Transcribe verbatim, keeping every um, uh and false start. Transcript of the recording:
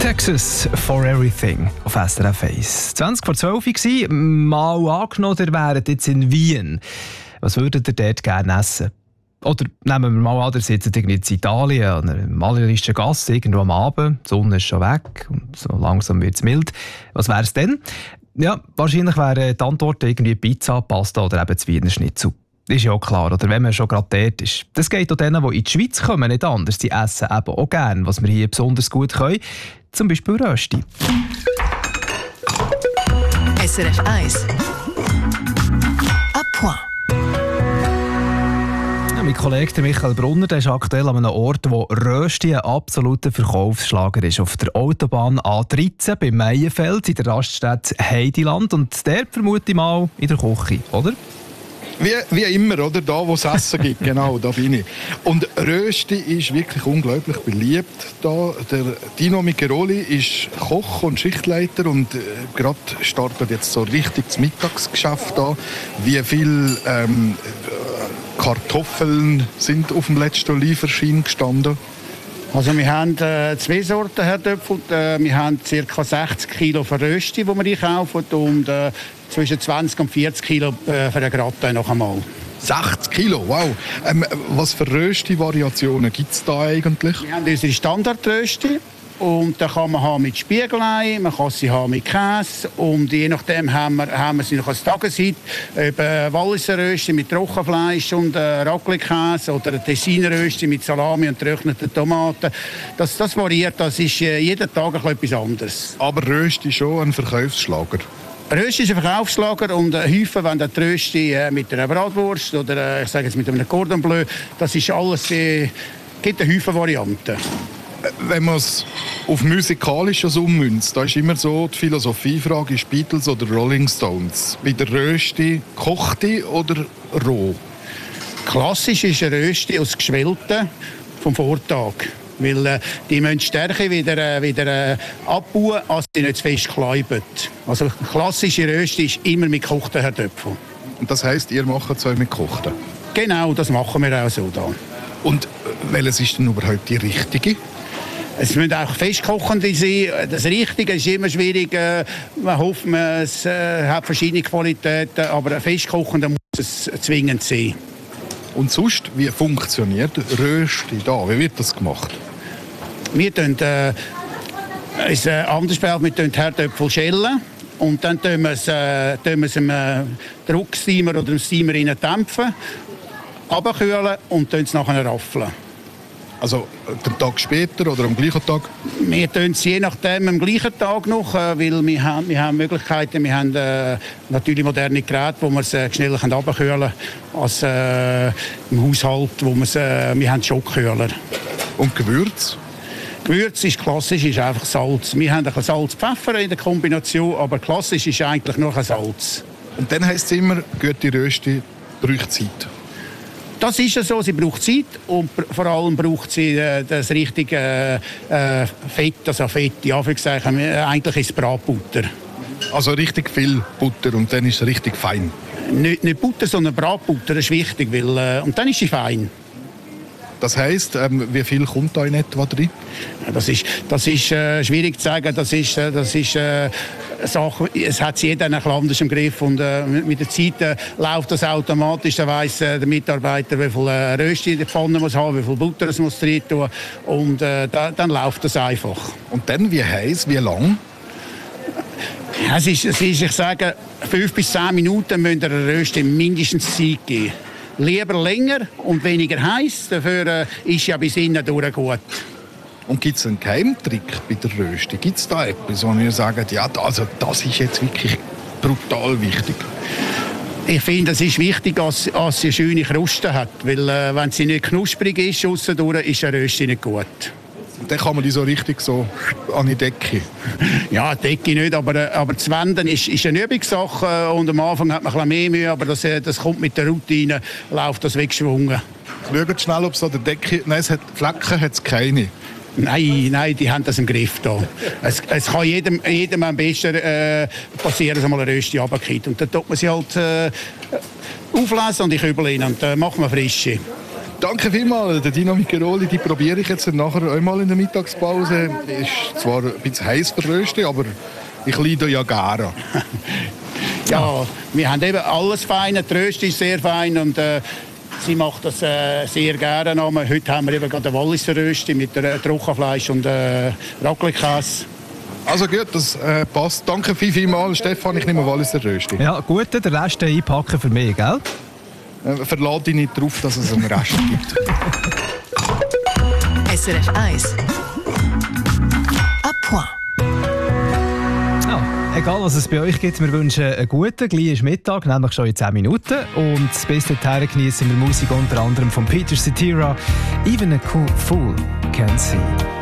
Texas for Everything auf S R F eins. zwanzig vor zwölf war, mal angenommen, ihr wäret jetzt in Wien. Was würdet ihr dort gerne essen? Oder nehmen wir mal an, ihr sitzt irgendwie in Italien, an einer malerischen Gasse, irgendwo am Abend, die Sonne ist schon weg und so langsam wird es mild. Was wäre es denn? Ja, wahrscheinlich wäre die Antwort irgendwie Pizza, Pasta oder eben das Wiener Schnitzel. Ist ja auch klar, oder wenn man schon gerade dort ist. Das geht auch denen, die in die Schweiz kommen, nicht anders. Die essen eben auch gerne, was wir hier besonders gut können. Zum Beispiel Rösti. S R F eins. A point. Ja, mein Kollege Michael Brunner, der ist aktuell an einem Ort, wo Rösti ein absoluter Verkaufsschlager ist. Auf der Autobahn A dreizehn bei Meienfeld in der Raststätte Heidiland. Und der vermute ich mal in der Küche, oder? Wie, wie immer, oder? Da, wo es Essen gibt, genau, da bin ich. Und Rösti ist wirklich unglaublich beliebt. Da. Der Dino Micheloli ist Koch und Schichtleiter und äh, gerade startet jetzt so richtig das Mittagsgeschäft an. Wie viele ähm, Kartoffeln sind auf dem letzten Lieferschein gestanden? Also wir haben äh, zwei Sorten Herdöpfel. Äh, wir haben ca. sechzig Kilo für Rösti, die wir einkaufen, und äh, zwischen zwanzig und vierzig Kilo äh, für den Gratin noch einmal. sechzig Kilo, wow. Ähm, was für Rösti-Variationen gibt es da eigentlich? Wir haben unsere Standardrösti. Und da kann man haben mit Spiegelei, man kann sie haben mit Käse, und je nachdem haben wir, haben wir sie noch als Tageszeit, eben Walliser Rösti mit Trockenfleisch und äh, Raclette-Käse oder Tessiner Rösti mit Salami und getrockneten Tomaten. Das, das variiert, das ist äh, jeden Tag etwas anderes. Aber Rösti ist schon ein Verkaufsschlager. Rösti ist ein Verkaufsschlager, und äh, häufig, wenn der Rösti äh, mit einer Bratwurst oder äh, ich sage jetzt mit einem Cordon Bleu, das ist alles, äh, gibt eine Häufig Varianten. Wenn man es auf Musikalisches ummünzt, da ist immer so die Philosophiefrage, ist Beatles oder Rolling Stones. Bei der Rösti kochte oder roh? Klassisch ist ein Rösti aus Geschwellten vom Vortag. Weil äh, die müssen die Stärke wieder, äh, wieder äh, abbauen, als sie nicht zu fest kleiben. Also klassische Rösti ist immer mit gekochten Herdöpfeln. Und das heisst, ihr macht es auch mit gekochten? Genau, das machen wir auch so da. Und welches ist denn überhaupt die richtige? Es müssen auch festkochende sein. Das Richtige ist immer schwierig. Man hofft, es äh, hat verschiedene Qualitäten, aber ein festkochender muss es zwingend sein. Und sonst, wie funktioniert Rösti da? Wie wird das gemacht? Wir tun äh, es äh, anders behalten. Wir tun die Herdöpfel schälen und dann tun wir es, äh, tun wir es im äh, Drucksteamer oder im Steamer dämpfen, abkühlen und tun es nachher raffeln. Also den Tag später oder am gleichen Tag? Wir tun es je nachdem am gleichen Tag noch, weil wir haben, wir haben Möglichkeiten, wir haben äh, natürlich moderne Geräte, wo wir es äh, schneller abkühlen können als äh, im Haushalt, wo wir es, äh, wir haben Schockkühler. Und Gewürz? Gewürz ist klassisch, ist einfach Salz. Wir haben ein bisschen Salz, Pfeffer in der Kombination, aber klassisch ist eigentlich nur ein Salz. Und dann heisst es immer, gute Rösti braucht Zeit. Das ist ja so, sie braucht Zeit und vor allem braucht sie äh, das richtige äh, Fett, also Fett, ja, Anführungszeichen, eigentlich ist es Bratbutter. Also richtig viel Butter und dann ist es richtig fein? Nicht, nicht Butter, sondern Bratbutter, das ist wichtig, weil, äh, und dann ist sie fein. Das heisst, ähm, wie viel kommt da in etwa drin? Ja, das ist, das ist äh, schwierig zu sagen, das ist, äh, das ist äh, Sache, es hat jeder ein bisschen anders im Griff, und äh, mit der Zeit äh, läuft das automatisch, dann weiss äh, der Mitarbeiter, wie viel äh, Rösti in der Pfanne muss haben, wie viel Butter es muss drin tun, und äh, da, dann läuft das einfach. Und dann, wie heiß, wie lang? Es ist, es ist, ich sage, fünf bis zehn Minuten müssen der Rösti mindestens Zeit geben. Lieber länger und weniger heiß, dafür äh, ist ja bis innen durch gut. Und gibt es einen Geheimtrick bei der Rösti? Gibt es da etwas, wo ihr sagt, ja, also das ist jetzt wirklich brutal wichtig? Ich finde, es ist wichtig, dass, dass sie eine schöne Kruste hat, weil äh, wenn sie nicht knusprig ist, aussendurch, ist eine Rösti nicht gut. Und dann kann man die so richtig so an die Decke? Ja, die Decke nicht, aber, aber das Wenden ist, ist eine Übungssache, und am Anfang hat man ein bisschen mehr Mühe, aber das, das kommt mit der Routine, läuft das weggeschwungen. Schaut schnell, ob es an der Decke... Nein, es hat Flecken hat es keine. Nein, nein, die haben das im Griff da. Es, es kann jedem, jedem am besten äh, passieren, dass mal eine Rösti runterfällt. Und dann tut man sie halt äh, auflesen und in Kübel rein und äh, macht man frische. Danke vielmals. Der Dino Micheroli, die probiere ich jetzt nachher einmal in der Mittagspause. Ist zwar ein bisschen heiß verröstet, aber ich leide ja gerne. Ja, wir haben eben alles fein. Die Rösti ist sehr fein und äh, sie macht das äh, sehr gerne. Heute haben wir eben gerade eine Walliser Rösti mit äh, Trockenfleisch und äh, Raclette-Käse. Also gut, das äh, passt. Danke viel, viel mal, Stefan. Ich nehme Walliser Rösti. Ja, gut, den Rest einpacken für mich, gell? Äh, verlade dich nicht darauf, dass es einen Rest gibt. S R F eins. À point. Ja, egal was es bei euch gibt, wir wünschen einen guten, gleich ist Mittag, nämlich schon in zehn Minuten. Und bis dahin genießen wir Musik unter anderem von Peter Cetera. Even a cool fool can see.